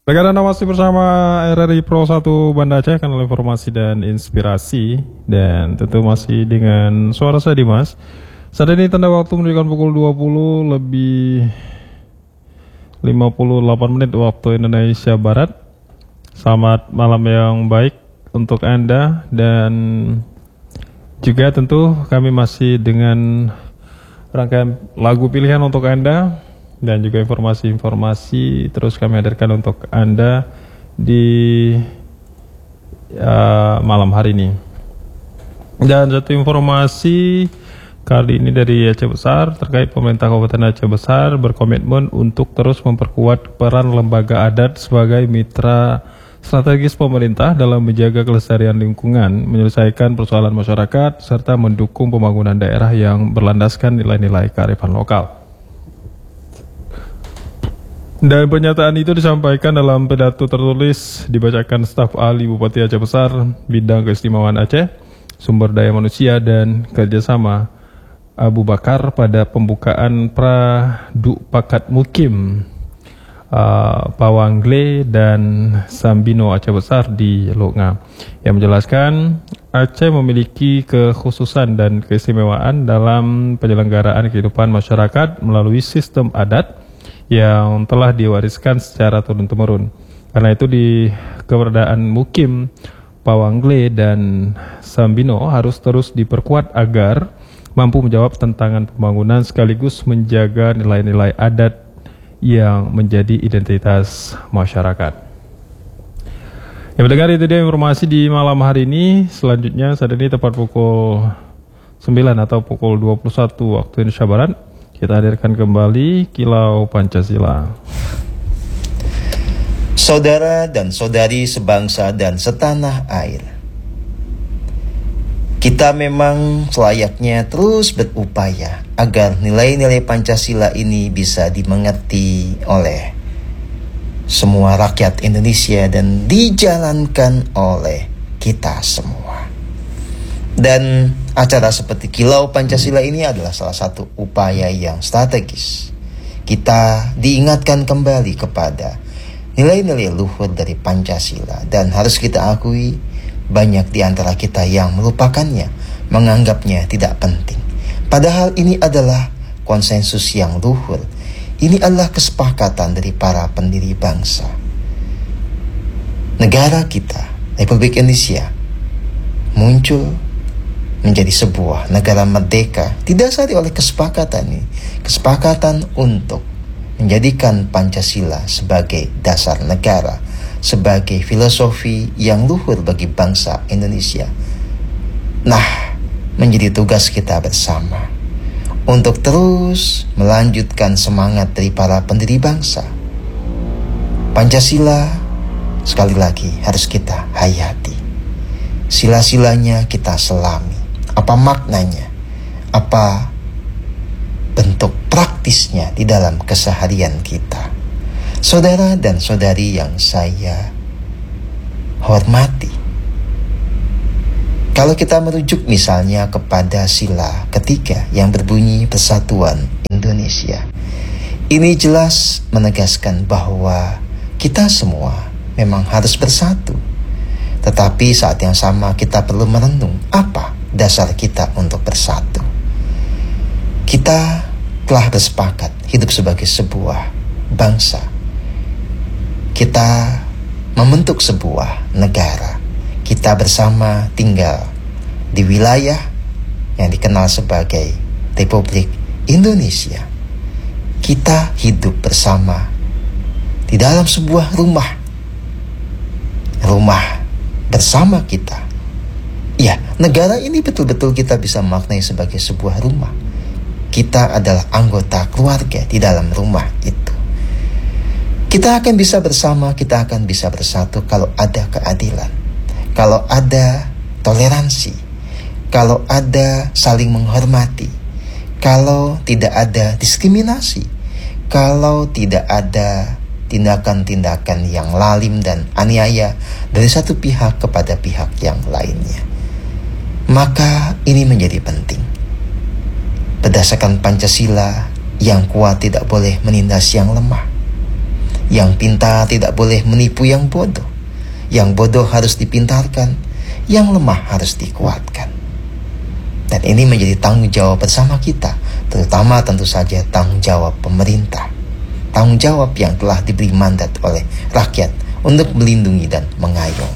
Rekan Anda masih bersama RRI Pro 1 Banda Aceh, kanal informasi dan inspirasi. Dan tentu masih dengan suara saya Dimas. Saat ini tanda waktu menunjukkan pukul 20 lebih 58 menit waktu Indonesia Barat. Selamat malam yang baik untuk Anda. Dan juga tentu kami masih dengan rangkaian lagu pilihan untuk Anda dan juga informasi-informasi terus kami hadirkan untuk Anda di malam hari ini. Dan satu informasi kali ini dari Aceh Besar terkait pemerintah Kabupaten Aceh Besar berkomitmen untuk terus memperkuat peran lembaga adat sebagai mitra strategis pemerintah dalam menjaga kelestarian lingkungan, menyelesaikan persoalan masyarakat, serta mendukung pembangunan daerah yang berlandaskan nilai-nilai kearifan lokal. Dan pernyataan itu disampaikan dalam pidato tertulis dibacakan staf ahli Bupati Aceh Besar bidang keistimewaan Aceh, sumber daya manusia dan kerjasama Abu Bakar pada pembukaan Pradupakat Mukim Pawangle dan Sambino Aceh Besar di Lunga, yang menjelaskan Aceh memiliki kekhususan dan keistimewaan dalam penyelenggaraan kehidupan masyarakat melalui sistem adat yang telah diwariskan secara turun-temurun. Karena itu di keberadaan Mukim, Pawangle dan Sambino harus terus diperkuat agar mampu menjawab tantangan pembangunan sekaligus menjaga nilai-nilai adat yang menjadi identitas masyarakat. Ya, mendengar itu dia informasi di malam hari ini. Selanjutnya saat ini tepat pukul 9 atau pukul 21 waktu Indonesia Barat, kita hadirkan kembali Kilau Pancasila. Saudara dan saudari sebangsa dan setanah air, kita memang selayaknya terus berupaya agar nilai-nilai Pancasila ini bisa dimengerti oleh semua rakyat Indonesia dan dijalankan oleh kita semua. Dan acara seperti Kilau Pancasila ini adalah salah satu upaya yang strategis. Kita diingatkan kembali kepada nilai-nilai luhur dari Pancasila, dan harus kita akui banyak di antara kita yang melupakannya, menganggapnya tidak penting. Padahal ini adalah konsensus yang luhur. Ini adalah kesepakatan dari para pendiri bangsa. Negara kita, Republik Indonesia, muncul menjadi sebuah negara merdeka didasari oleh kesepakatan ini. Kesepakatan untuk menjadikan Pancasila sebagai dasar negara, sebagai filosofi yang luhur bagi bangsa Indonesia. Nah, menjadi tugas kita bersama untuk terus melanjutkan semangat dari para pendiri bangsa. Pancasila sekali lagi harus kita hayati. Sila-silanya kita selami. Apa maknanya? Apa bentuk praktisnya di dalam keseharian kita? Saudara dan saudari yang saya hormati, kalau kita merujuk misalnya kepada sila ketiga yang berbunyi Persatuan Indonesia, ini jelas menegaskan bahwa kita semua memang harus bersatu. Tetapi saat yang sama kita perlu merenung apa dasar kita untuk bersatu. Kita telah bersepakat hidup sebagai sebuah bangsa. Kita membentuk sebuah negara. Kita bersama tinggal di wilayah yang dikenal sebagai Republik Indonesia. Kita hidup bersama di dalam sebuah rumah. Rumah bersama kita. Ya, negara ini betul-betul kita bisa maknai sebagai sebuah rumah. Kita adalah anggota keluarga di dalam rumah itu. Kita akan bisa bersama, kita akan bisa bersatu kalau ada keadilan, kalau ada toleransi, kalau ada saling menghormati, kalau tidak ada diskriminasi, kalau tidak ada tindakan-tindakan yang lalim dan aniaya dari satu pihak kepada pihak yang lainnya. Maka ini menjadi penting. Berdasarkan Pancasila, yang kuat tidak boleh menindas yang lemah. Yang pintar tidak boleh menipu yang bodoh. Yang bodoh harus dipintarkan, yang lemah harus dikuatkan. Dan ini menjadi tanggung jawab bersama kita, terutama tentu saja tanggung jawab pemerintah. Tanggung jawab yang telah diberi mandat oleh rakyat untuk melindungi dan mengayomi.